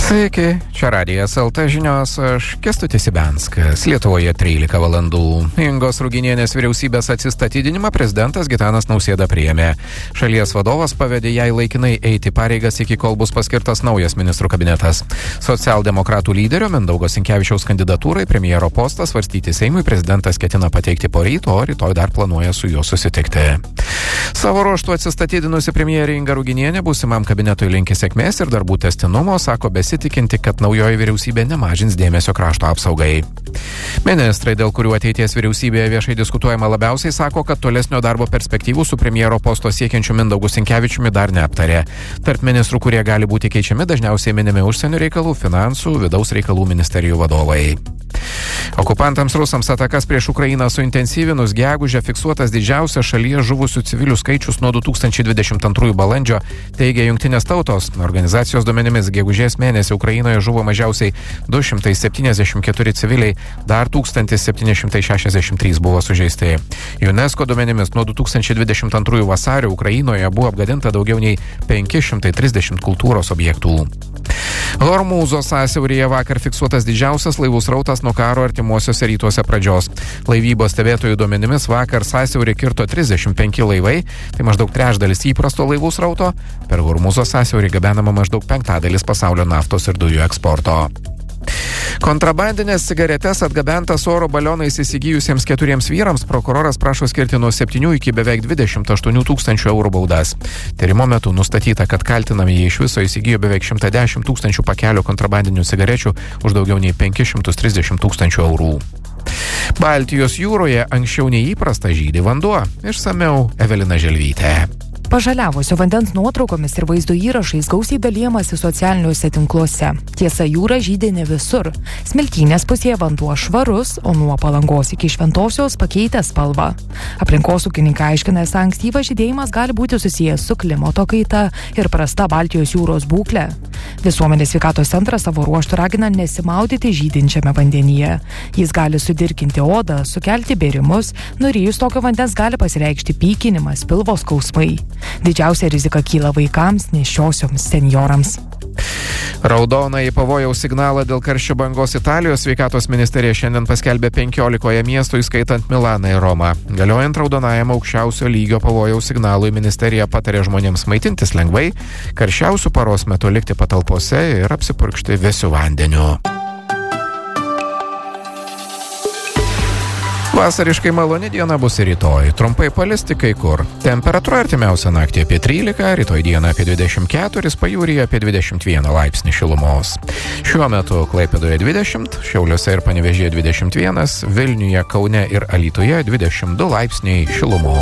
Sveiki, čia Radijas LT žinios, aš Kęstutis Ibenskas. Lietuvoje 13 valandų. Ingos Ruginienės vyriausybės atsistatydinimą prezidentas Gitanas Nausėda priėmė. Šalies vadovas pavedė jai laikinai eiti pareigas, iki kol bus paskirtas naujas ministrų kabinetas. Socialdemokratų lyderio Mindaugo Sinkevičiaus kandidatūrai premjero postą svarstyti Seimui prezidentas ketina pateikti poryt, o rytoj dar planuoja su juo susitikti. Savo ruožtu atsistatydinusi premjerė Inga Ruginienė būsimam kabinetui linki sėkmės ir darbų tęstinumo, sako besitikinti, kad naujoji vyriausybė nemažins dėmesio krašto apsaugai. Ministrai, dėl kurių ateities vyriausybėje viešai diskutuojama labiausiai, sako, kad tolesnio darbo perspektyvų su premjero posto siekiančiu Mindaugu Sinkevičiumi dar neaptarė. Tarp ministrų, kurie gali būti keičiami, dažniausiai minimi užsienio reikalų, finansų, vidaus reikalų ministerijų vadovai. Okupantams rusams atakas prieš Ukrainą suintensyvinus gegužę fiksuotas didžiausias šalyje žuvusių civilių skaičius nuo 2022 balandžio, teigia Jungtinės tautos. Organizacijos duomenimis gegužės mėnesį Ukrainoje žuvo mažiausiai 274 civiliai, dar 1763 buvo sužeisti. UNESCO duomenimis nuo 2022 vasario Ukrainoje buvo apgadinta daugiau nei 530 kultūros objektų. Hormūzo sąsiauryje vakar fiksuotas didžiausias laivų srautas nuo karo artimuosiuose rytuose pradžios. Laivybos stebėtojų duomenimis vakar sąsiaurį kirto 35 laivai, tai maždaug trečdalis įprasto laivų srauto. Per Hormūzo sąsiaurį gabenama maždaug 1/5 pasaulio naftos ir dujų eksporto. Kontrabandinės cigaretes atgabentas oro balionais įsigijusiems 4 vyrams prokuroras prašo skirti nuo 7 iki beveik 28 tūkstančių eurų baudas. Tyrimo metu nustatyta, kad kaltinamieji iš viso įsigijo beveik 110 tūkstančių pakelių kontrabandinių cigarečių už daugiau nei 530 tūkstančių eurų. Baltijos jūroje anksčiau neįprasta žydi vanduo. Išsamiau Evelina Želvytė. Pažaliavusio vandens nuotraukomis ir vaizdo įrašais gausiai dalijamasi socialiniuose tinkluose. Tiesa, jūra žydi ne visur. Smiltynės pusėje vanduo švarus, o nuo Palangos iki Šventosios pakeitęs spalvą. Aplinkosaugininkai aiškina, esą ankstyvas žydėjimas gali būti susijęs su klimato kaita ir prasta Baltijos jūros būklė. Visuomenės sveikatos centras savo ruožtu ragina nesimaudyti žydinčiame vandenyje. Jis gali sudirkinti odą, sukelti bėrimus, nurijus tokio vandens gali pasireikšti pykinimas, pilvo skausmai. Didžiausia rizika kyla vaikams, nėščiosioms, senjorams. Raudonąjį pavojaus signalą dėl karščio bangos Italijos sveikatos ministerija šiandien paskelbė 15 miestų, įskaitant Milaną ir Romą. Galiojant raudonajam aukščiausio lygio pavojaus signalui, ministerija patarė žmonėms maitintis lengvai, karščiausių paros metu likti patalpose ir apsipurkšti vėsiu vandeniu. Vasariškai maloni diena bus ir rytoj. Trumpai palisti kai kur. Temperatūra artimiausią naktį apie 13, rytoj dieną apie 24, pajūryje apie 21 laipsnį šilumos. Šiuo metu Klaipėdoje 20, Šiauliuose ir Panevėžyje 21, Vilniuje, Kaune ir Alytuje 22 laipsniai šilumos.